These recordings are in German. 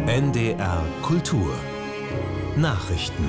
NDR Kultur Nachrichten.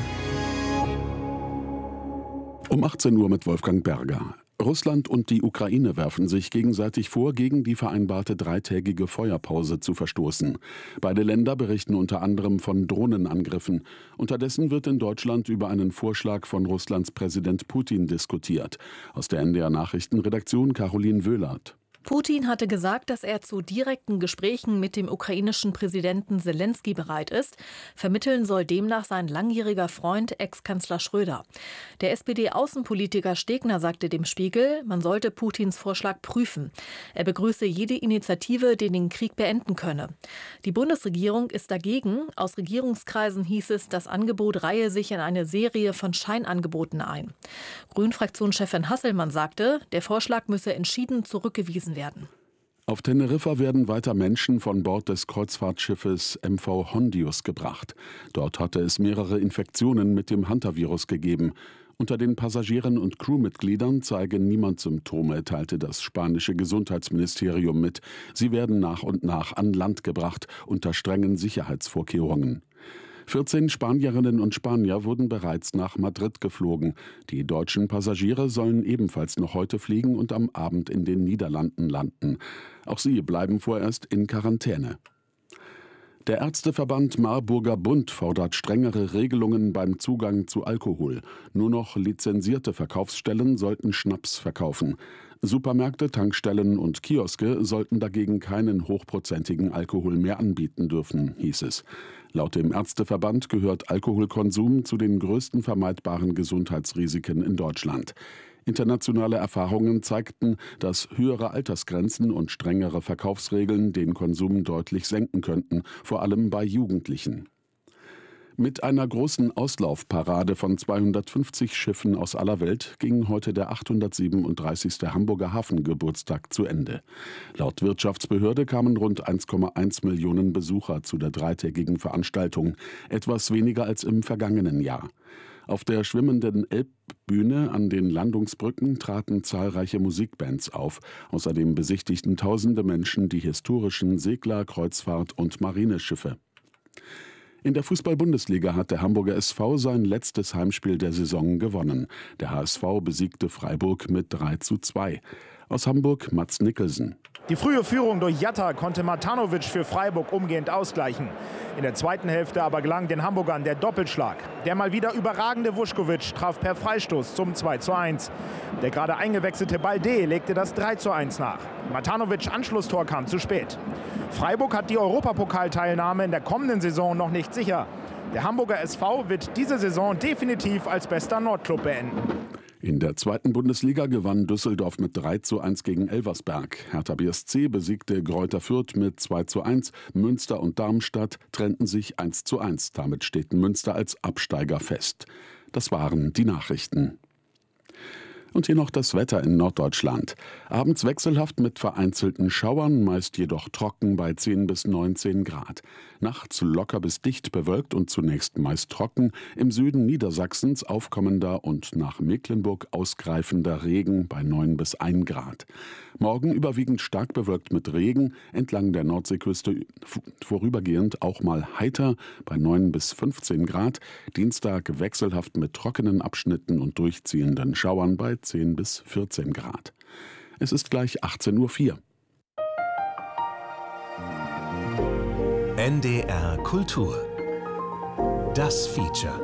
Um 18 Uhr mit Wolfgang Berger. Russland und die Ukraine werfen sich gegenseitig vor, gegen die vereinbarte dreitägige Feuerpause zu verstoßen. Beide Länder berichten unter anderem von Drohnenangriffen. Unterdessen wird in Deutschland über einen Vorschlag von Russlands Präsident Putin diskutiert. Aus der NDR Nachrichtenredaktion Caroline Wöhlert. Putin hatte gesagt, dass er zu direkten Gesprächen mit dem ukrainischen Präsidenten Selenskyj bereit ist. Vermitteln soll demnach sein langjähriger Freund, Ex-Kanzler Schröder. Der SPD-Außenpolitiker Stegner sagte dem Spiegel, man sollte Putins Vorschlag prüfen. Er begrüße jede Initiative, die den Krieg beenden könne. Die Bundesregierung ist dagegen. Aus Regierungskreisen hieß es, das Angebot reihe sich in eine Serie von Scheinangeboten ein. Grünen-Fraktionschefin Hasselmann sagte, der Vorschlag müsse entschieden zurückgewiesen werden. Auf Teneriffa werden weiter Menschen von Bord des Kreuzfahrtschiffes MV Hondius gebracht. Dort hatte es mehrere Infektionen mit dem Hantavirus gegeben. Unter den Passagieren und Crewmitgliedern zeige niemand Symptome, teilte das spanische Gesundheitsministerium mit. Sie werden nach und nach an Land gebracht, unter strengen Sicherheitsvorkehrungen. 14 Spanierinnen und Spanier wurden bereits nach Madrid geflogen. Die deutschen Passagiere sollen ebenfalls noch heute fliegen und am Abend in den Niederlanden landen. Auch sie bleiben vorerst in Quarantäne. Der Ärzteverband Marburger Bund fordert strengere Regelungen beim Zugang zu Alkohol. Nur noch lizenzierte Verkaufsstellen sollten Schnaps verkaufen. Supermärkte, Tankstellen und Kioske sollten dagegen keinen hochprozentigen Alkohol mehr anbieten dürfen, hieß es. Laut dem Ärzteverband gehört Alkoholkonsum zu den größten vermeidbaren Gesundheitsrisiken in Deutschland. Internationale Erfahrungen zeigten, dass höhere Altersgrenzen und strengere Verkaufsregeln den Konsum deutlich senken könnten, vor allem bei Jugendlichen. Mit einer großen Auslaufparade von 250 Schiffen aus aller Welt ging heute der 837. Hamburger Hafengeburtstag zu Ende. Laut Wirtschaftsbehörde kamen rund 1,1 Millionen Besucher zu der dreitägigen Veranstaltung, etwas weniger als im vergangenen Jahr. Auf der schwimmenden Elbbühne an den Landungsbrücken traten zahlreiche Musikbands auf. Außerdem besichtigten tausende Menschen die historischen Segler-, Kreuzfahrt- und Marineschiffe. In der Fußball-Bundesliga hat der Hamburger SV sein letztes Heimspiel der Saison gewonnen. Der HSV besiegte Freiburg mit 3:2. Aus Hamburg Mats Nicholson. Die frühe Führung durch Jatta konnte Matanovic für Freiburg umgehend ausgleichen. In der zweiten Hälfte aber gelang den Hamburgern der Doppelschlag. Der mal wieder überragende Vuskovic traf per Freistoß zum 2:1. Der gerade eingewechselte Balde legte das 3:1 nach. Matanovic' Anschlusstor kam zu spät. Freiburg hat die Europapokalteilnahme in der kommenden Saison noch nicht sicher. Der Hamburger SV wird diese Saison definitiv als bester Nordclub beenden. In der zweiten Bundesliga gewann Düsseldorf mit 3:1 gegen Elversberg. Hertha BSC besiegte Greuther Fürth mit 2:1. Münster und Darmstadt trennten sich 1:1. Damit steht Münster als Absteiger fest. Das waren die Nachrichten. Und hier noch das Wetter in Norddeutschland. Abends wechselhaft mit vereinzelten Schauern, meist jedoch trocken bei 10 bis 19 Grad. Nachts locker bis dicht bewölkt und zunächst meist trocken. Im Süden Niedersachsens aufkommender und nach Mecklenburg ausgreifender Regen bei 9 bis 1 Grad. Morgen überwiegend stark bewölkt mit Regen, entlang der Nordseeküste vorübergehend auch mal heiter bei 9 bis 15 Grad. Dienstag wechselhaft mit trockenen Abschnitten und durchziehenden Schauern bei 10 bis 14 Grad. Es ist gleich 18:04 Uhr. NDR Kultur. Das Feature.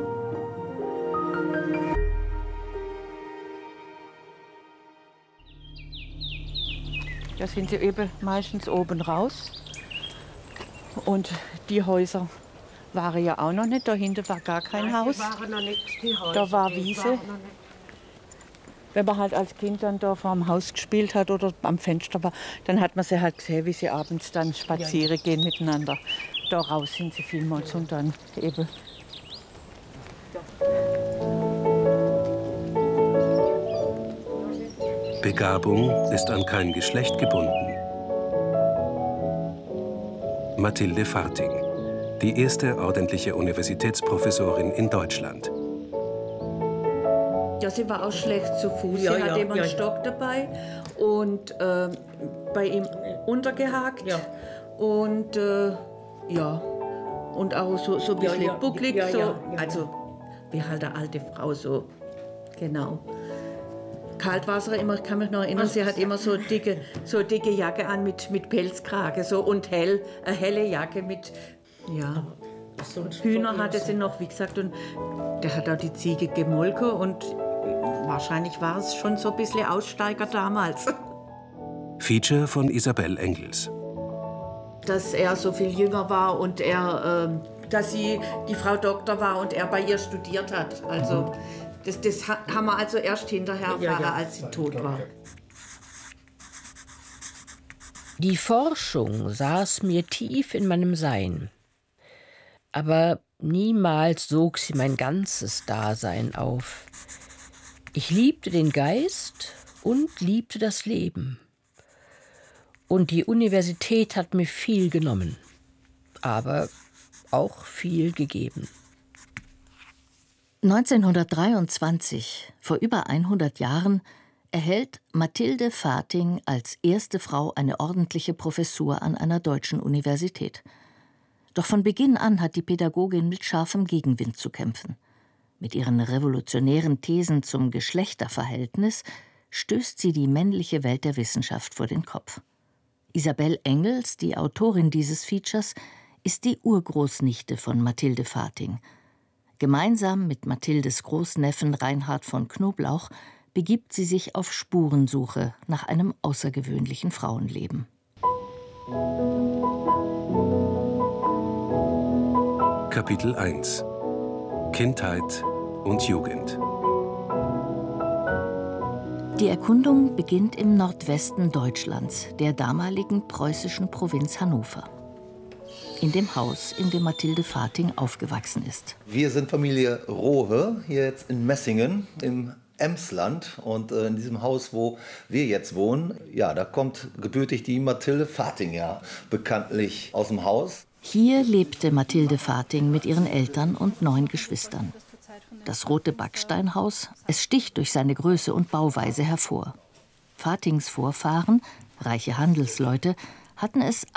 Da sind sie eben meistens oben raus. Und die Häuser waren ja auch noch nicht. Da hinten war gar kein Haus. Da war Wiese. Wenn man halt als Kind dann da vor dem Haus gespielt hat oder am Fenster war, dann hat man sie halt gesehen, wie sie abends dann spazieren gehen miteinander. Da raus sind sie vielmals und dann eben. Begabung ist an kein Geschlecht gebunden. Mathilde Farting, die erste ordentliche Universitätsprofessorin in Deutschland. Ja, sie war auch schlecht zu Fuß. Sie hatte immer einen Stock dabei und bei ihm untergehakt. Ja. Und Und auch so ein bisschen bucklig. Ja, so. ja. Also wie halt eine alte Frau so. Genau. Kaltwasser immer, ich kann mich noch erinnern, sie hat immer so dicke Jacke an mit Pelzkrage so, und eine helle Jacke mit, ja, Hühner hatte sie noch, wie gesagt, und der hat auch die Ziege gemolken und wahrscheinlich war es schon so ein bisschen Aussteiger damals. Feature von Isabel Engels. Dass er so viel jünger war und dass sie die Frau Doktor war und er bei ihr studiert hat, also das haben wir also erst hinterher erfahren, als sie tot war. Die Forschung saß mir tief in meinem Sein. Aber niemals sog sie mein ganzes Dasein auf. Ich liebte den Geist und liebte das Leben. Und die Universität hat mir viel genommen, aber auch viel gegeben. 1923, vor über 100 Jahren, erhält Mathilde Vathing als erste Frau eine ordentliche Professur an einer deutschen Universität. Doch von Beginn an hat die Pädagogin mit scharfem Gegenwind zu kämpfen. Mit ihren revolutionären Thesen zum Geschlechterverhältnis stößt sie die männliche Welt der Wissenschaft vor den Kopf. Isabel Engels, die Autorin dieses Features, ist die Urgroßnichte von Mathilde Vathing. Gemeinsam mit Mathildes Großneffen Reinhard von Knoblauch begibt sie sich auf Spurensuche nach einem außergewöhnlichen Frauenleben. Kapitel 1: Kindheit und Jugend. Die Erkundung beginnt im Nordwesten Deutschlands, der damaligen preußischen Provinz Hannover. In dem Haus, in dem Mathilde Vathing aufgewachsen ist. Wir sind Familie Rohe, hier jetzt in Messingen im Emsland. Und in diesem Haus, wo wir jetzt wohnen, ja, da kommt gebürtig die Mathilde Vathing ja bekanntlich aus dem Haus. Hier lebte Mathilde Vathing mit ihren Eltern und 9 Geschwistern. Das rote Backsteinhaus, es sticht durch seine Größe und Bauweise hervor. Vathings Vorfahren, reiche Handelsleute, hatten es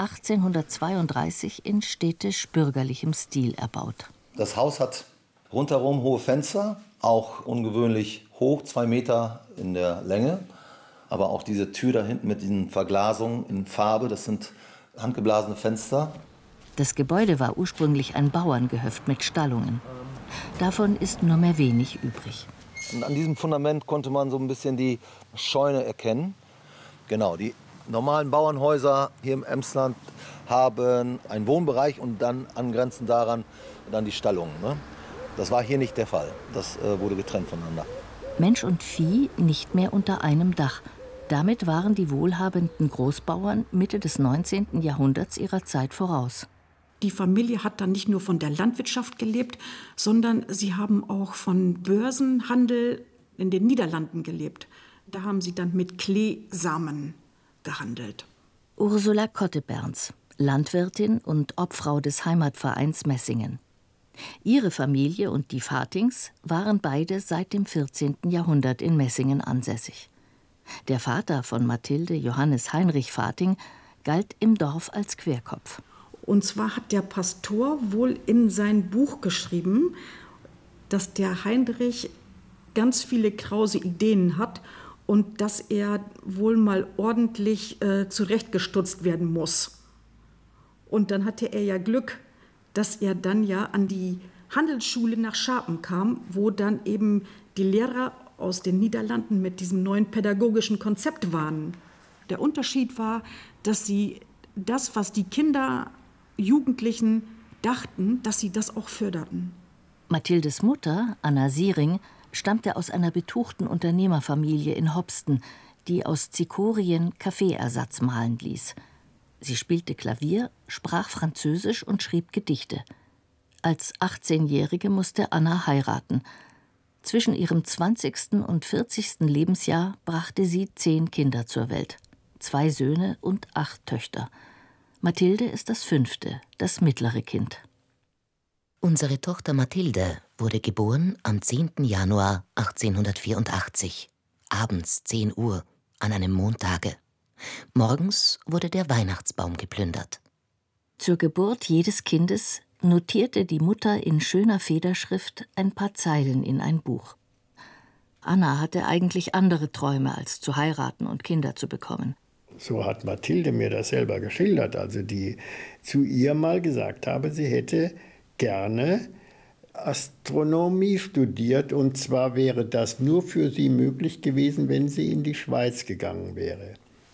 1832 in städtisch-bürgerlichem Stil erbaut. Das Haus hat rundherum hohe Fenster, auch ungewöhnlich hoch, 2 Meter in der Länge. Aber auch diese Tür da hinten mit diesen Verglasungen in Farbe, das sind handgeblasene Fenster. Das Gebäude war ursprünglich ein Bauerngehöft mit Stallungen. Davon ist nur mehr wenig übrig. Und an diesem Fundament konnte man so ein bisschen die Scheune erkennen. Genau, die normalen Bauernhäuser hier im Emsland haben einen Wohnbereich und dann angrenzend daran dann die Stallungen. Ne? Das war hier nicht der Fall. Das wurde getrennt voneinander. Mensch und Vieh nicht mehr unter einem Dach. Damit waren die wohlhabenden Großbauern Mitte des 19. Jahrhunderts ihrer Zeit voraus. Die Familie hat dann nicht nur von der Landwirtschaft gelebt, sondern sie haben auch von Börsenhandel in den Niederlanden gelebt. Da haben sie dann mit Kleesamen gehandelt. Ursula Kotteberns, Landwirtin und Obfrau des Heimatvereins Messingen. Ihre Familie und die Vathings waren beide seit dem 14. Jahrhundert in Messingen ansässig. Der Vater von Mathilde, Johannes Heinrich Vathing, galt im Dorf als Querkopf. Und zwar hat der Pastor wohl in sein Buch geschrieben, dass der Heinrich ganz viele krause Ideen hat und dass er wohl mal ordentlich zurechtgestutzt werden muss. Und dann hatte er ja Glück, dass er dann ja an die Handelsschule nach Scharpen kam, wo dann eben die Lehrer aus den Niederlanden mit diesem neuen pädagogischen Konzept waren. Der Unterschied war, dass sie das, was die Kinder, Jugendlichen dachten, dass sie das auch förderten. Mathildes Mutter, Anna Siering, stammte aus einer betuchten Unternehmerfamilie in Hopsten, die aus Zikorien Kaffeeersatz mahlen ließ. Sie spielte Klavier, sprach Französisch und schrieb Gedichte. Als 18-Jährige musste Anna heiraten. Zwischen ihrem 20. und 40. Lebensjahr brachte sie 10 Kinder zur Welt. 2 Söhne und 8 Töchter. Mathilde ist das 5., das mittlere Kind. Unsere Tochter Mathilde wurde geboren am 10. Januar 1884, abends 10 Uhr, an einem Montage. Morgens wurde der Weihnachtsbaum geplündert. Zur Geburt jedes Kindes notierte die Mutter in schöner Federschrift ein paar Zeilen in ein Buch. Anna hatte eigentlich andere Träume, als zu heiraten und Kinder zu bekommen. So hat Mathilde mir das selber geschildert, also die zu ihr mal gesagt habe, sie hätte gerne Astronomie studiert, und zwar wäre das nur für sie möglich gewesen, wenn sie in die Schweiz gegangen wäre.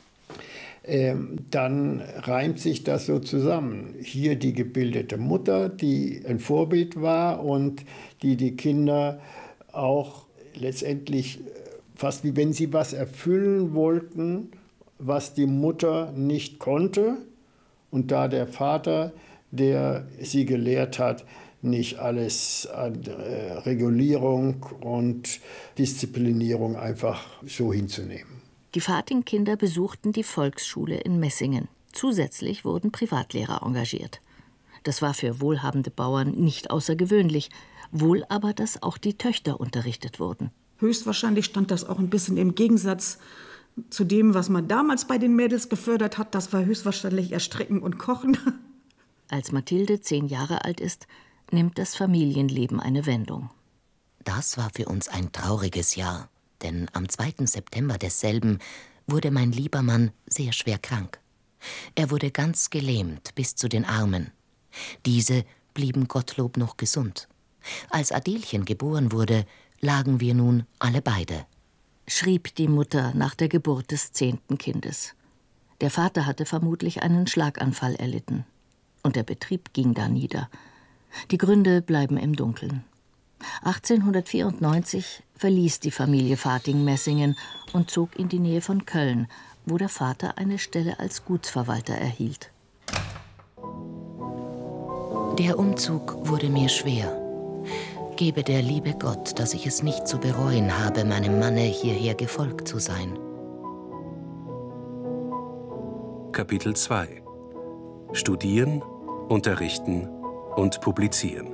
Dann reimt sich das so zusammen. Hier die gebildete Mutter, die ein Vorbild war und die Kinder auch letztendlich fast wie wenn sie was erfüllen wollten, was die Mutter nicht konnte, und da der Vater, der sie gelehrt hat, nicht alles an Regulierung und Disziplinierung einfach so hinzunehmen. Die Fating-Kinder besuchten die Volksschule in Messingen. Zusätzlich wurden Privatlehrer engagiert. Das war für wohlhabende Bauern nicht außergewöhnlich, wohl aber, dass auch die Töchter unterrichtet wurden. Höchstwahrscheinlich stand das auch ein bisschen im Gegensatz zu dem, was man damals bei den Mädels gefördert hat. Das war höchstwahrscheinlich eher Stricken und Kochen. Als Mathilde 10 Jahre alt ist, nimmt das Familienleben eine Wendung. Das war für uns ein trauriges Jahr, denn am 2. September desselben wurde mein lieber Mann sehr schwer krank. Er wurde ganz gelähmt bis zu den Armen. Diese blieben Gottlob noch gesund. Als Adelchen geboren wurde, lagen wir nun alle beide, schrieb die Mutter nach der Geburt des 10. Kindes. Der Vater hatte vermutlich einen Schlaganfall erlitten. Und der Betrieb ging da nieder. Die Gründe bleiben im Dunkeln. 1894 verließ die Familie Fating-Messingen und zog in die Nähe von Köln, wo der Vater eine Stelle als Gutsverwalter erhielt. Der Umzug wurde mir schwer. Gebe der liebe Gott, dass ich es nicht zu bereuen habe, meinem Manne hierher gefolgt zu sein. Kapitel 2: Studieren, unterrichten und publizieren.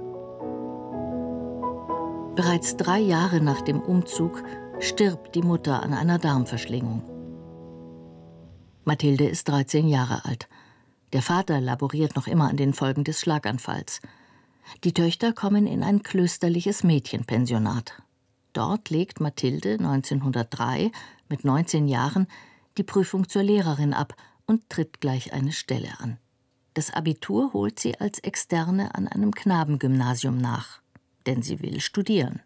Bereits 3 Jahre nach dem Umzug stirbt die Mutter an einer Darmverschlingung. Mathilde ist 13 Jahre alt. Der Vater laboriert noch immer an den Folgen des Schlaganfalls. Die Töchter kommen in ein klösterliches Mädchenpensionat. Dort legt Mathilde 1903 mit 19 Jahren die Prüfung zur Lehrerin ab und tritt gleich eine Stelle an. Das Abitur holt sie als Externe an einem Knabengymnasium nach, denn sie will studieren.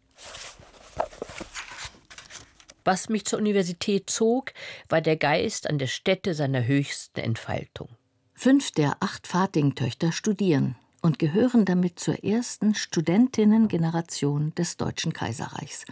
Was mich zur Universität zog, war der Geist an der Stätte seiner höchsten Entfaltung. 5 der 8 Fating-Töchter studieren und gehören damit zur ersten Studentinnengeneration des Deutschen Kaiserreichs.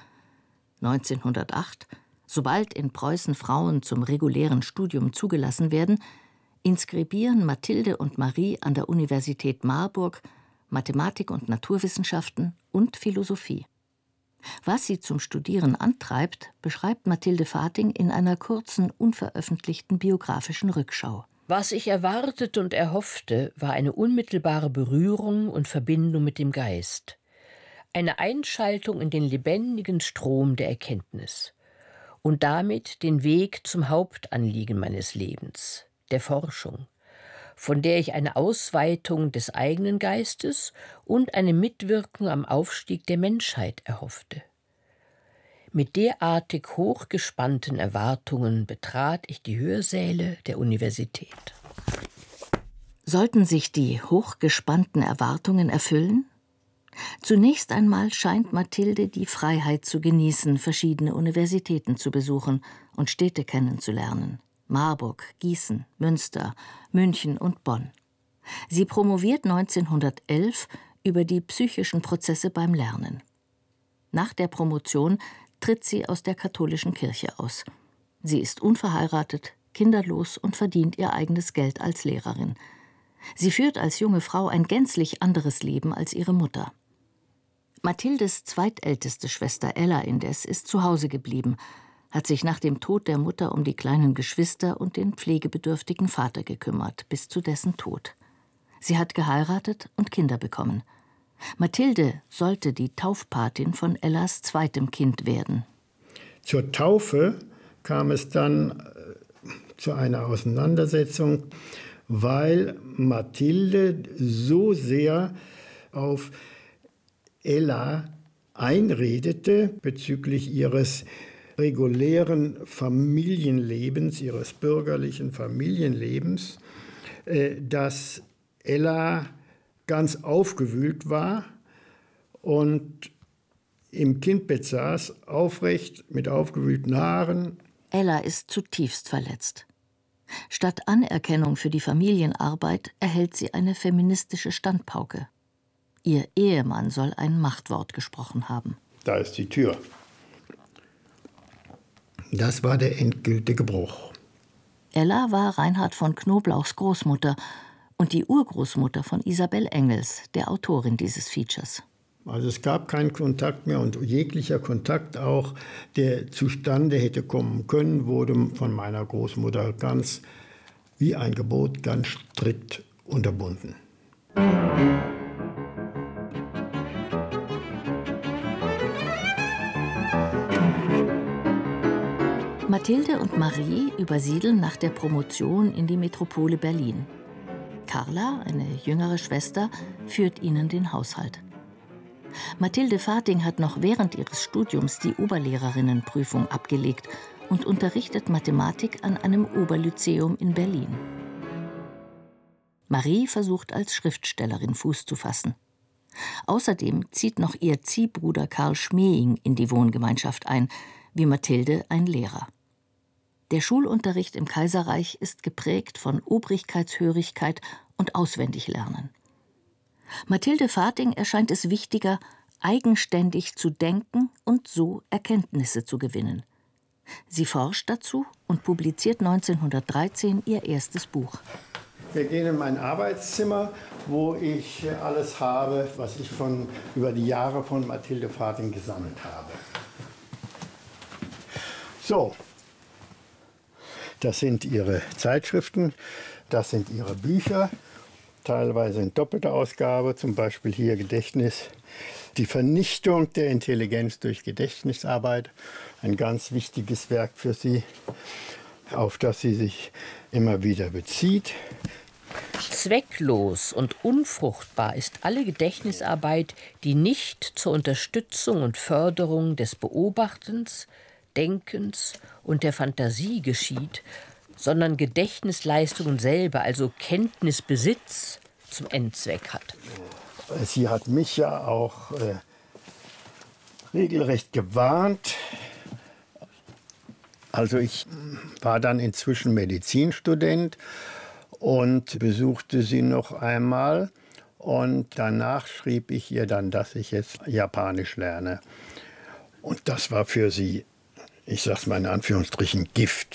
1908, sobald in Preußen Frauen zum regulären Studium zugelassen werden, inskribieren Mathilde und Marie an der Universität Marburg Mathematik und Naturwissenschaften und Philosophie. Was sie zum Studieren antreibt, beschreibt Mathilde Fating in einer kurzen, unveröffentlichten biografischen Rückschau. Was ich erwartete und erhoffte, war eine unmittelbare Berührung und Verbindung mit dem Geist, eine Einschaltung in den lebendigen Strom der Erkenntnis und damit den Weg zum Hauptanliegen meines Lebens, der Forschung, von der ich eine Ausweitung des eigenen Geistes und eine Mitwirkung am Aufstieg der Menschheit erhoffte. Mit derartig hochgespannten Erwartungen betrat ich die Hörsäle der Universität. Sollten sich die hochgespannten Erwartungen erfüllen? Zunächst einmal scheint Mathilde die Freiheit zu genießen, verschiedene Universitäten zu besuchen und Städte kennenzulernen. Marburg, Gießen, Münster, München und Bonn. Sie promoviert 1911 über die psychischen Prozesse beim Lernen. Nach der Promotion tritt sie aus der katholischen Kirche aus. Sie ist unverheiratet, kinderlos und verdient ihr eigenes Geld als Lehrerin. Sie führt als junge Frau ein gänzlich anderes Leben als ihre Mutter. Mathildes zweitälteste Schwester Ella indes ist zu Hause geblieben, hat sich nach dem Tod der Mutter um die kleinen Geschwister und den pflegebedürftigen Vater gekümmert, bis zu dessen Tod. Sie hat geheiratet und Kinder bekommen. Mathilde sollte die Taufpatin von Ellas zweitem Kind werden. Zur Taufe kam es dann zu einer Auseinandersetzung, weil Mathilde so sehr auf Ella einredete bezüglich ihres regulären Familienlebens, ihres bürgerlichen Familienlebens, dass Ella ganz aufgewühlt war und im Kindbett saß, aufrecht mit aufgewühlten Haaren. Ella ist zutiefst verletzt. Statt Anerkennung für die Familienarbeit erhält sie eine feministische Standpauke. Ihr Ehemann soll ein Machtwort gesprochen haben. Da ist die Tür. Das war der endgültige Bruch. Ella war Reinhard von Knoblauchs Großmutter und die Urgroßmutter von Isabel Engels, der Autorin dieses Features. Also es gab keinen Kontakt mehr und jeglicher Kontakt auch, der zustande hätte kommen können, wurde von meiner Großmutter ganz wie ein Gebot ganz strikt unterbunden. Mathilde und Marie übersiedeln nach der Promotion in die Metropole Berlin. Carla, eine jüngere Schwester, führt ihnen den Haushalt. Mathilde Vating hat noch während ihres Studiums die Oberlehrerinnenprüfung abgelegt und unterrichtet Mathematik an einem Oberlyzeum in Berlin. Marie versucht als Schriftstellerin Fuß zu fassen. Außerdem zieht noch ihr Ziehbruder Karl Schmeing in die Wohngemeinschaft ein, wie Mathilde ein Lehrer. Der Schulunterricht im Kaiserreich ist geprägt von Obrigkeitshörigkeit und Auswendiglernen. Mathilde Vating erscheint es wichtiger, eigenständig zu denken und so Erkenntnisse zu gewinnen. Sie forscht dazu und publiziert 1913 ihr erstes Buch. Wir gehen in mein Arbeitszimmer, wo ich alles habe, was ich über die Jahre von Mathilde Vating gesammelt habe. So, das sind ihre Zeitschriften, das sind ihre Bücher. Teilweise in doppelter Ausgabe, zum Beispiel hier Gedächtnis. Die Vernichtung der Intelligenz durch Gedächtnisarbeit, ein ganz wichtiges Werk für sie, auf das sie sich immer wieder bezieht. Zwecklos und unfruchtbar ist alle Gedächtnisarbeit, die nicht zur Unterstützung und Förderung des Beobachtens, Denkens und der Fantasie geschieht, sondern Gedächtnisleistungen selber, also Kenntnisbesitz, zum Endzweck hat. Sie hat mich ja auch regelrecht gewarnt. Also ich war dann inzwischen Medizinstudent und besuchte sie noch einmal. Und danach schrieb ich ihr dann, dass ich jetzt Japanisch lerne. Und das war für sie, ich sag's mal in Anführungsstrichen, Gift.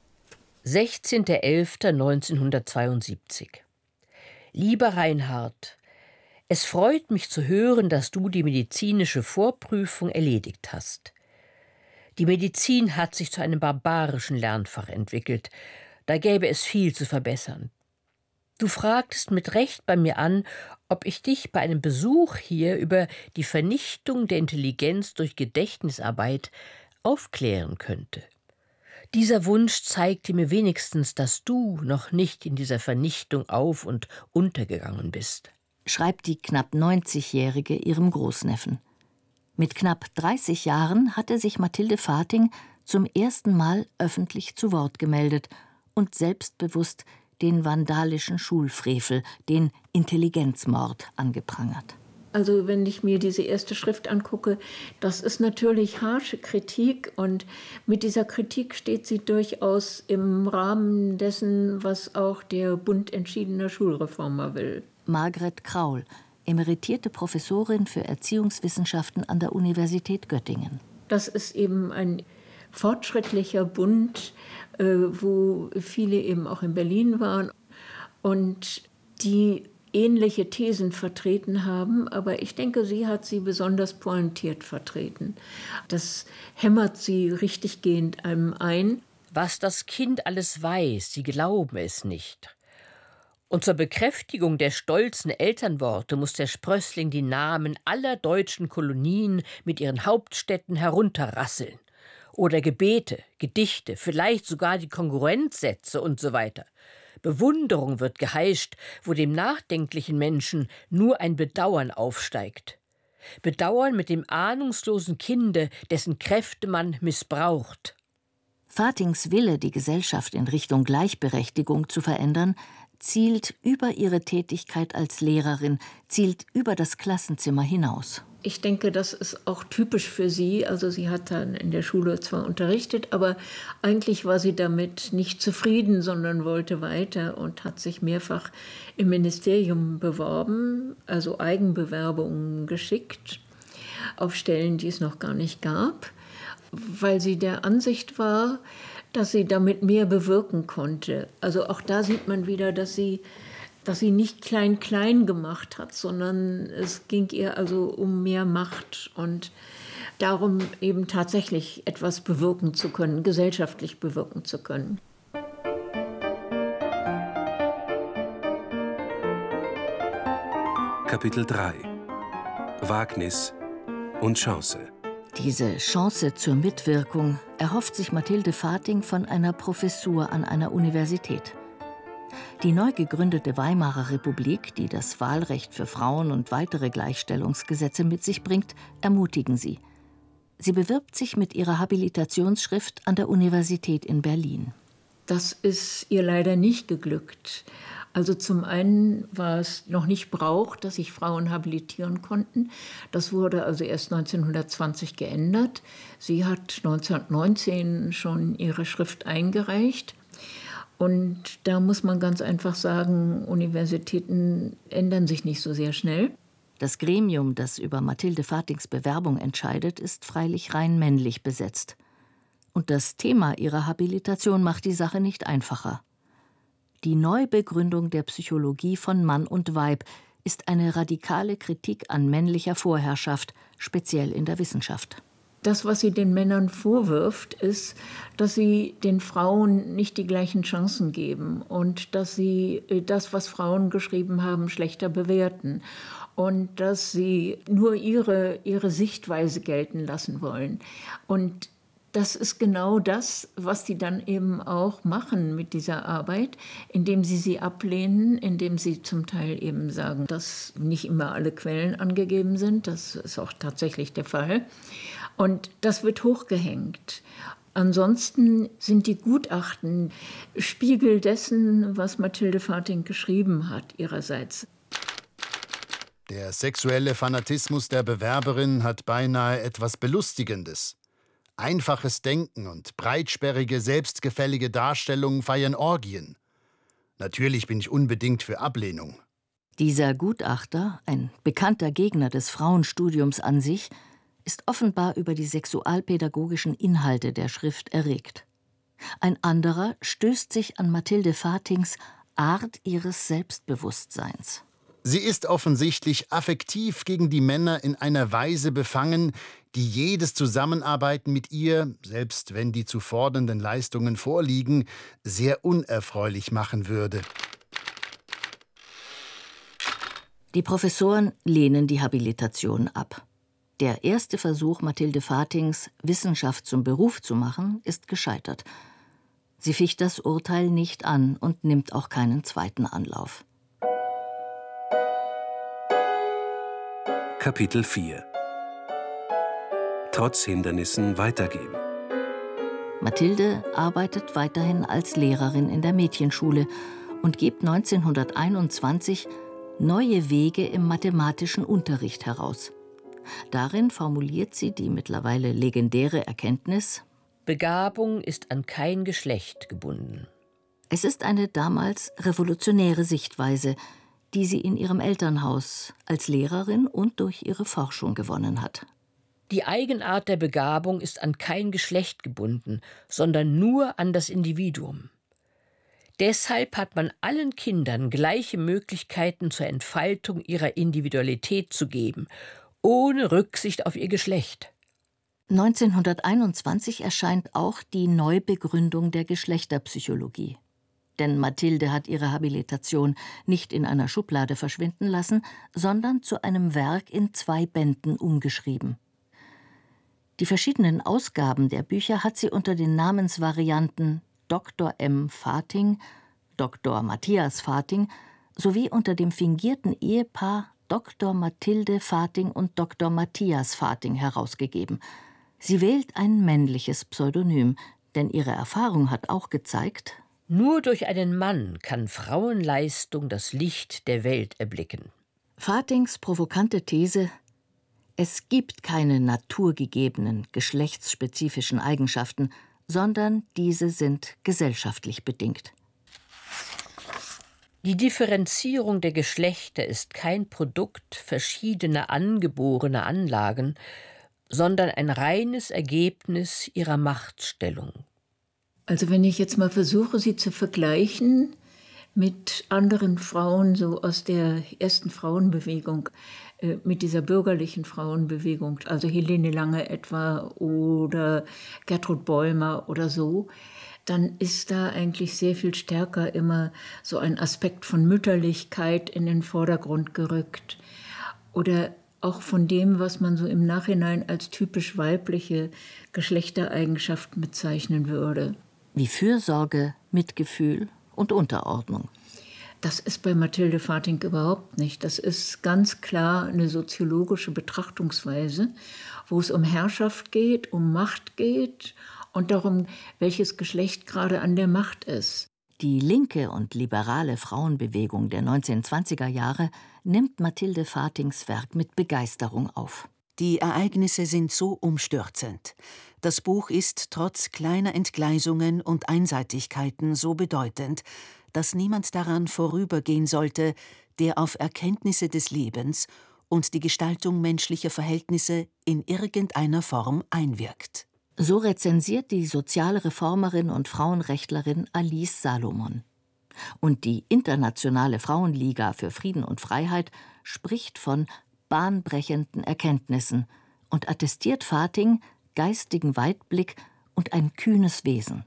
16.11.1972. Lieber Reinhard, es freut mich zu hören, dass du die medizinische Vorprüfung erledigt hast. Die Medizin hat sich zu einem barbarischen Lernfach entwickelt. Da gäbe es viel zu verbessern. Du fragtest mit Recht bei mir an, ob ich dich bei einem Besuch hier über die Vernichtung der Intelligenz durch Gedächtnisarbeit aufklären könnte. Dieser Wunsch zeigte mir wenigstens, dass du noch nicht in dieser Vernichtung auf- und untergegangen bist. Schreibt die knapp 90-Jährige ihrem Großneffen. Mit knapp 30 Jahren hatte sich Mathilde Vating zum ersten Mal öffentlich zu Wort gemeldet und selbstbewusst den vandalischen Schulfrevel, den Intelligenzmord, angeprangert. Also wenn ich mir diese erste Schrift angucke, das ist natürlich harsche Kritik und mit dieser Kritik steht sie durchaus im Rahmen dessen, was auch der Bund entschiedener Schulreformer will. Margret Kraul, emeritierte Professorin für Erziehungswissenschaften an der Universität Göttingen. Das ist eben ein fortschrittlicher Bund, wo viele eben auch in Berlin waren und die ähnliche Thesen vertreten haben, aber ich denke, sie hat sie besonders pointiert vertreten. Das hämmert sie richtiggehend einem ein. Was das Kind alles weiß, sie glauben es nicht. Und zur Bekräftigung der stolzen Elternworte muss der Sprössling die Namen aller deutschen Kolonien mit ihren Hauptstädten herunterrasseln. Oder Gebete, Gedichte, vielleicht sogar die Kongruenzsätze und so weiter. Bewunderung wird geheischt, wo dem nachdenklichen Menschen nur ein Bedauern aufsteigt. Bedauern mit dem ahnungslosen Kinde, dessen Kräfte man missbraucht. Fatings Wille, die Gesellschaft in Richtung Gleichberechtigung zu verändern, zielt über ihre Tätigkeit als Lehrerin, zielt über das Klassenzimmer hinaus. Ich denke, das ist auch typisch für sie. Also sie hat dann in der Schule zwar unterrichtet, aber eigentlich war sie damit nicht zufrieden, sondern wollte weiter und hat sich mehrfach im Ministerium beworben, also Eigenbewerbungen geschickt auf Stellen, die es noch gar nicht gab, weil sie der Ansicht war, dass sie damit mehr bewirken konnte. Also auch da sieht man wieder, dass sie nicht klein gemacht hat, sondern es ging ihr also um mehr Macht und darum, eben tatsächlich etwas bewirken zu können, gesellschaftlich bewirken zu können. Kapitel 3 Wagnis und Chance. Diese Chance zur Mitwirkung erhofft sich Mathilde Fating von einer Professur an einer Universität. Die neu gegründete Weimarer Republik, die das Wahlrecht für Frauen und weitere Gleichstellungsgesetze mit sich bringt, ermutigen sie. Sie bewirbt sich mit ihrer Habilitationsschrift an der Universität in Berlin. Das ist ihr leider nicht geglückt. Also zum einen war es noch nicht Brauch, dass sich Frauen habilitieren konnten. Das wurde also erst 1920 geändert. Sie hat 1919 schon ihre Schrift eingereicht. Und da muss man ganz einfach sagen, Universitäten ändern sich nicht so sehr schnell. Das Gremium, das über Mathilde Fatings Bewerbung entscheidet, ist freilich rein männlich besetzt. Und das Thema ihrer Habilitation macht die Sache nicht einfacher. Die Neubegründung der Psychologie von Mann und Weib ist eine radikale Kritik an männlicher Vorherrschaft, speziell in der Wissenschaft. Das, was sie den Männern vorwirft, ist, dass sie den Frauen nicht die gleichen Chancen geben und dass sie das, was Frauen geschrieben haben, schlechter bewerten und dass sie nur ihre Sichtweise gelten lassen wollen. Und das ist genau das, was die dann eben auch machen mit dieser Arbeit, indem sie ablehnen, indem sie zum Teil eben sagen, dass nicht immer alle Quellen angegeben sind. Das ist auch tatsächlich der Fall. Und das wird hochgehängt. Ansonsten sind die Gutachten Spiegel dessen, was Mathilde Fating geschrieben hat ihrerseits. Der sexuelle Fanatismus der Bewerberin hat beinahe etwas Belustigendes. Einfaches Denken und breitsperrige, selbstgefällige Darstellungen feiern Orgien. Natürlich bin ich unbedingt für Ablehnung. Dieser Gutachter, ein bekannter Gegner des Frauenstudiums an sich, ist offenbar über die sexualpädagogischen Inhalte der Schrift erregt. Ein anderer stößt sich an Mathilde Fatings Art ihres Selbstbewusstseins. Sie ist offensichtlich affektiv gegen die Männer in einer Weise befangen, die jedes Zusammenarbeiten mit ihr, selbst wenn die zu fordernden Leistungen vorliegen, sehr unerfreulich machen würde. Die Professoren lehnen die Habilitation ab. Der erste Versuch Mathilde Fatings, Wissenschaft zum Beruf zu machen, ist gescheitert. Sie ficht das Urteil nicht an und nimmt auch keinen zweiten Anlauf. Kapitel 4 Trotz Hindernissen weitergehen. Mathilde arbeitet weiterhin als Lehrerin in der Mädchenschule und gibt 1921 neue Wege im mathematischen Unterricht heraus. Darin formuliert sie die mittlerweile legendäre Erkenntnis: Begabung ist an kein Geschlecht gebunden. Es ist eine damals revolutionäre Sichtweise, die sie in ihrem Elternhaus als Lehrerin und durch ihre Forschung gewonnen hat. Die Eigenart der Begabung ist an kein Geschlecht gebunden, sondern nur an das Individuum. Deshalb hat man allen Kindern gleiche Möglichkeiten zur Entfaltung ihrer Individualität zu geben, ohne Rücksicht auf ihr Geschlecht. 1921 erscheint auch die Neubegründung der Geschlechterpsychologie. Denn Mathilde hat ihre Habilitation nicht in einer Schublade verschwinden lassen, sondern zu einem Werk in 2 Bänden umgeschrieben. Die verschiedenen Ausgaben der Bücher hat sie unter den Namensvarianten Dr. M. Fating, Dr. Matthias Vathing, sowie unter dem fingierten Ehepaar Dr. Mathilde Vathing und Dr. Matthias Vathing herausgegeben. Sie wählt ein männliches Pseudonym, denn ihre Erfahrung hat auch gezeigt: Nur durch einen Mann kann Frauenleistung das Licht der Welt erblicken. Vathings provokante These: Es gibt keine naturgegebenen, geschlechtsspezifischen Eigenschaften, sondern diese sind gesellschaftlich bedingt. Die Differenzierung der Geschlechter ist kein Produkt verschiedener angeborener Anlagen, sondern ein reines Ergebnis ihrer Machtstellung. Also wenn ich jetzt mal versuche, sie zu vergleichen mit anderen Frauen, so aus der ersten Frauenbewegung, mit dieser bürgerlichen Frauenbewegung, also Helene Lange etwa oder Gertrud Bäumer oder so, dann ist da eigentlich sehr viel stärker immer so ein Aspekt von Mütterlichkeit in den Vordergrund gerückt. Oder auch von dem, was man so im Nachhinein als typisch weibliche Geschlechtereigenschaften bezeichnen würde. Wie Fürsorge, Mitgefühl und Unterordnung. Das ist bei Mathilde Vathing überhaupt nicht. Das ist ganz klar eine soziologische Betrachtungsweise, wo es um Herrschaft geht, um Macht geht und darum, welches Geschlecht gerade an der Macht ist. Die linke und liberale Frauenbewegung der 1920er Jahre nimmt Mathilde Vathings Werk mit Begeisterung auf. Die Ereignisse sind so umstürzend. Das Buch ist trotz kleiner Entgleisungen und Einseitigkeiten so bedeutend, dass niemand daran vorübergehen sollte, der auf Erkenntnisse des Lebens und die Gestaltung menschlicher Verhältnisse in irgendeiner Form einwirkt. So rezensiert die soziale Reformerin und Frauenrechtlerin Alice Salomon. Und die Internationale Frauenliga für Frieden und Freiheit spricht von bahnbrechenden Erkenntnissen und attestiert Vathing geistigen Weitblick und ein kühnes Wesen.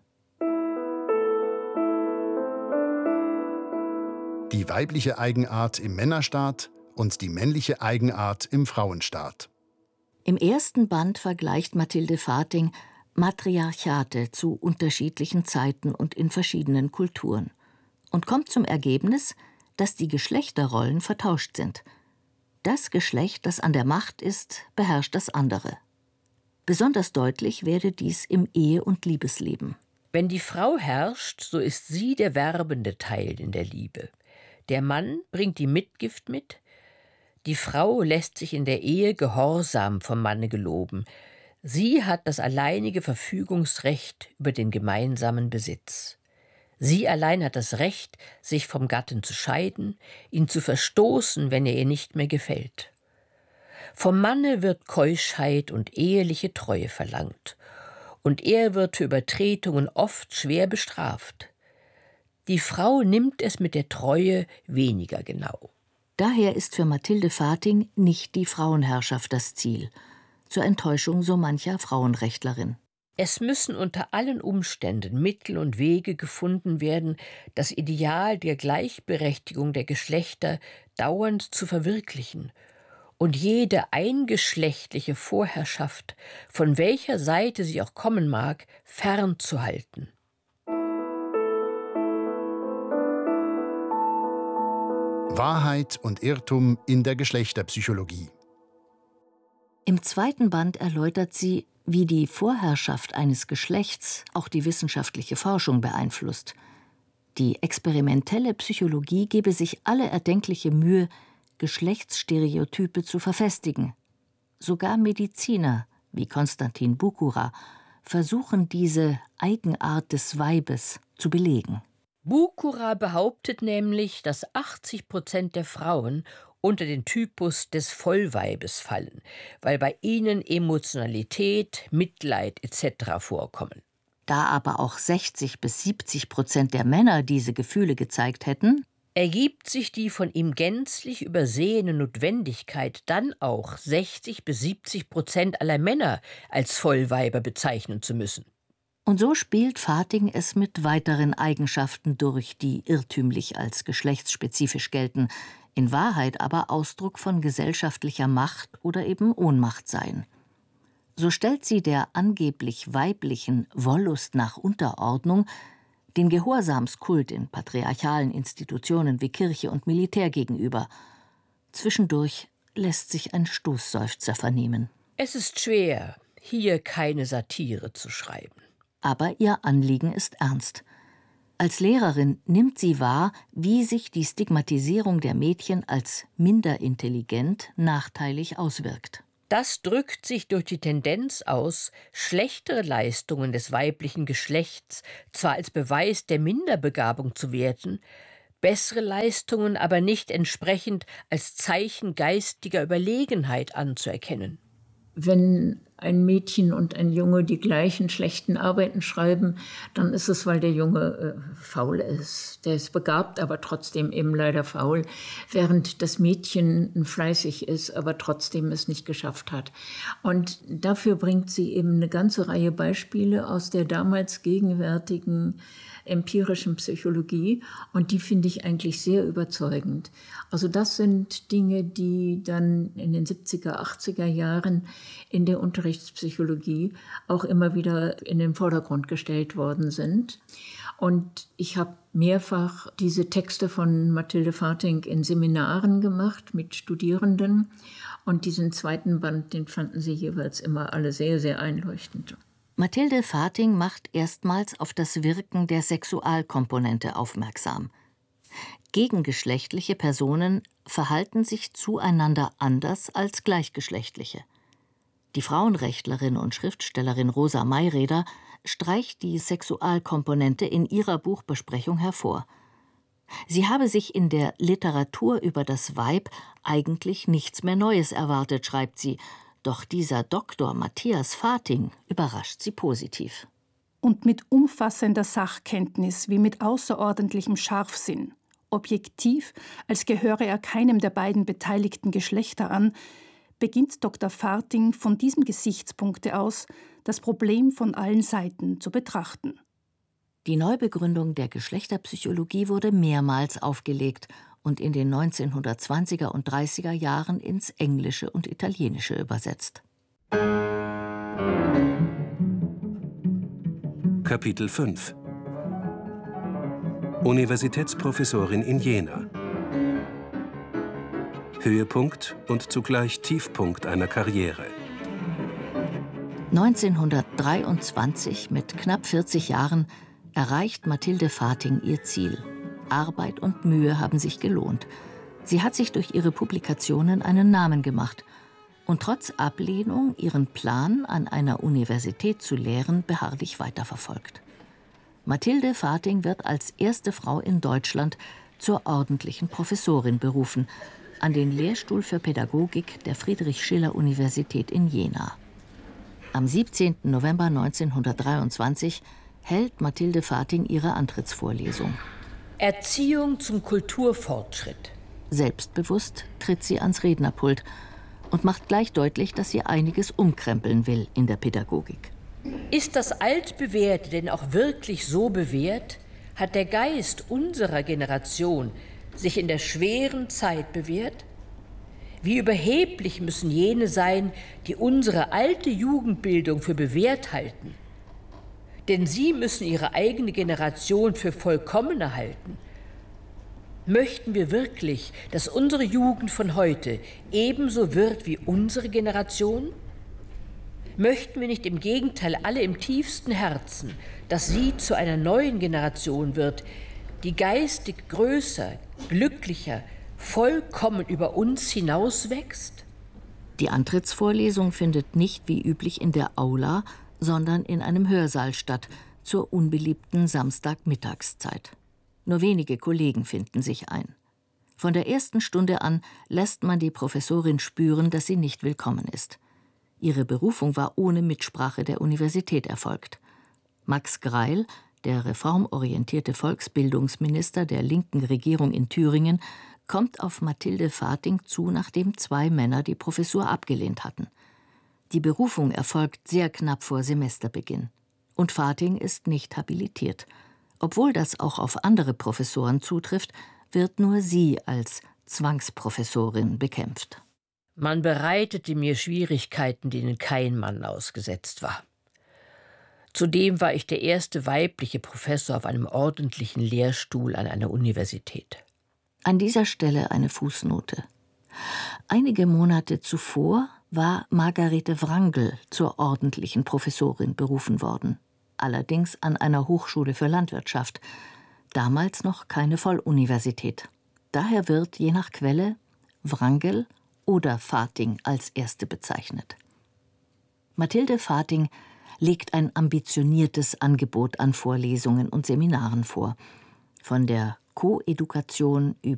Die weibliche Eigenart im Männerstaat und die männliche Eigenart im Frauenstaat. Im ersten Band vergleicht Mathilde Vathing Matriarchate zu unterschiedlichen Zeiten und in verschiedenen Kulturen und kommt zum Ergebnis, dass die Geschlechterrollen vertauscht sind. Das Geschlecht, das an der Macht ist, beherrscht das andere. Besonders deutlich werde dies im Ehe- und Liebesleben. Wenn die Frau herrscht, so ist sie der werbende Teil in der Liebe. Der Mann bringt die Mitgift mit. Die Frau lässt sich in der Ehe Gehorsam vom Manne geloben. Sie hat das alleinige Verfügungsrecht über den gemeinsamen Besitz. Sie allein hat das Recht, sich vom Gatten zu scheiden, ihn zu verstoßen, wenn er ihr nicht mehr gefällt. Vom Manne wird Keuschheit und eheliche Treue verlangt. Und er wird für Übertretungen oft schwer bestraft. Die Frau nimmt es mit der Treue weniger genau. Daher ist für Mathilde Vathing nicht die Frauenherrschaft das Ziel, zur Enttäuschung so mancher Frauenrechtlerin. Es müssen unter allen Umständen Mittel und Wege gefunden werden, das Ideal der Gleichberechtigung der Geschlechter dauernd zu verwirklichen und jede eingeschlechtliche Vorherrschaft, von welcher Seite sie auch kommen mag, fernzuhalten. Wahrheit und Irrtum in der Geschlechterpsychologie. Im zweiten Band erläutert sie, wie die Vorherrschaft eines Geschlechts auch die wissenschaftliche Forschung beeinflusst. Die experimentelle Psychologie gebe sich alle erdenkliche Mühe, Geschlechtsstereotype zu verfestigen. Sogar Mediziner, wie Konstantin Bukura, versuchen diese Eigenart des Weibes zu belegen. Bukura behauptet nämlich, dass 80% der Frauen unter den Typus des Vollweibes fallen, weil bei ihnen Emotionalität, Mitleid etc. vorkommen. Da aber auch 60-70% der Männer diese Gefühle gezeigt hätten, ergibt sich die von ihm gänzlich übersehene Notwendigkeit, dann auch 60-70% aller Männer als Vollweiber bezeichnen zu müssen. Und so spielt Vathing es mit weiteren Eigenschaften durch, die irrtümlich als geschlechtsspezifisch gelten, in Wahrheit aber Ausdruck von gesellschaftlicher Macht oder eben Ohnmacht seien. So stellt sie der angeblich weiblichen Wollust nach Unterordnung den Gehorsamskult in patriarchalen Institutionen wie Kirche und Militär gegenüber. Zwischendurch lässt sich ein Stoßseufzer vernehmen. Es ist schwer, hier keine Satire zu schreiben. Aber ihr Anliegen ist ernst. Als Lehrerin nimmt sie wahr, wie sich die Stigmatisierung der Mädchen als minder intelligent nachteilig auswirkt. Das drückt sich durch die Tendenz aus, schlechtere Leistungen des weiblichen Geschlechts zwar als Beweis der Minderbegabung zu werten, bessere Leistungen aber nicht entsprechend als Zeichen geistiger Überlegenheit anzuerkennen. Wenn ein Mädchen und ein Junge die gleichen schlechten Arbeiten schreiben, dann ist es, weil der Junge faul ist. Der ist begabt, aber trotzdem eben leider faul, während das Mädchen fleißig ist, aber trotzdem es nicht geschafft hat. Und dafür bringt sie eben eine ganze Reihe Beispiele aus der damals gegenwärtigen empirischen Psychologie, und die finde ich eigentlich sehr überzeugend. Also das sind Dinge, die dann in den 70er, 80er Jahren in der Unterrichtspsychologie auch immer wieder in den Vordergrund gestellt worden sind. Und ich habe mehrfach diese Texte von Mathilde Farting in Seminaren gemacht mit Studierenden, und diesen zweiten Band, den fanden sie jeweils immer alle sehr, sehr einleuchtend. Mathilde Farting macht erstmals auf das Wirken der Sexualkomponente aufmerksam. Gegengeschlechtliche Personen verhalten sich zueinander anders als gleichgeschlechtliche. Die Frauenrechtlerin und Schriftstellerin Rosa Mayreder streicht die Sexualkomponente in ihrer Buchbesprechung hervor. Sie habe sich in der Literatur über das Weib eigentlich nichts mehr Neues erwartet, schreibt sie. Doch dieser Doktor Matthias Farting überrascht sie positiv. Und mit umfassender Sachkenntnis wie mit außerordentlichem Scharfsinn, objektiv, als gehöre er keinem der beiden beteiligten Geschlechter an, beginnt Dr. Farting von diesem Gesichtspunkte aus, das Problem von allen Seiten zu betrachten. Die Neubegründung der Geschlechterpsychologie wurde mehrmals aufgelegt und in den 1920er und 30er Jahren ins Englische und Italienische übersetzt. Kapitel 5 Universitätsprofessorin in Jena. Höhepunkt und zugleich Tiefpunkt einer Karriere. 1923, mit knapp 40 Jahren, erreicht Mathilde Farting ihr Ziel. Arbeit und Mühe haben sich gelohnt. Sie hat sich durch ihre Publikationen einen Namen gemacht und trotz Ablehnung ihren Plan, an einer Universität zu lehren, beharrlich weiterverfolgt. Mathilde Farting wird als erste Frau in Deutschland zur ordentlichen Professorin berufen, an den Lehrstuhl für Pädagogik der Friedrich-Schiller-Universität in Jena. Am 17. November 1923 hält Mathilde Farting ihre Antrittsvorlesung. Erziehung zum Kulturfortschritt. Selbstbewusst tritt sie ans Rednerpult und macht gleich deutlich, dass sie einiges umkrempeln will in der Pädagogik. Ist das Altbewährte denn auch wirklich so bewährt? Hat der Geist unserer Generation sich in der schweren Zeit bewährt? Wie überheblich müssen jene sein, die unsere alte Jugendbildung für bewährt halten? Denn sie müssen ihre eigene Generation für vollkommener halten. Möchten wir wirklich, dass unsere Jugend von heute ebenso wird wie unsere Generation? Möchten wir nicht im Gegenteil alle im tiefsten Herzen, dass sie zu einer neuen Generation wird, die geistig größer, glücklicher, vollkommen über uns hinauswächst? Die Antrittsvorlesung findet nicht wie üblich in der Aula, sondern in einem Hörsaal statt, zur unbeliebten Samstagmittagszeit. Nur wenige Kollegen finden sich ein. Von der ersten Stunde an lässt man die Professorin spüren, dass sie nicht willkommen ist. Ihre Berufung war ohne Mitsprache der Universität erfolgt. Max Greil, der reformorientierte Volksbildungsminister der linken Regierung in Thüringen, kommt auf Mathilde Farting zu, nachdem 2 Männer die Professur abgelehnt hatten. Die Berufung erfolgt sehr knapp vor Semesterbeginn. Und Farting ist nicht habilitiert. Obwohl das auch auf andere Professoren zutrifft, wird nur sie als Zwangsprofessorin bekämpft. Man bereitete mir Schwierigkeiten, denen kein Mann ausgesetzt war. Zudem war ich der erste weibliche Professor auf einem ordentlichen Lehrstuhl an einer Universität. An dieser Stelle eine Fußnote. Einige Monate zuvor war Margarete Wrangel zur ordentlichen Professorin berufen worden. Allerdings an einer Hochschule für Landwirtschaft. Damals noch keine Volluniversität. Daher wird, je nach Quelle, Wrangel oder Vathing als erste bezeichnet. Mathilde Vathing legt ein ambitioniertes Angebot an Vorlesungen und Seminaren vor. Von der Koedukation über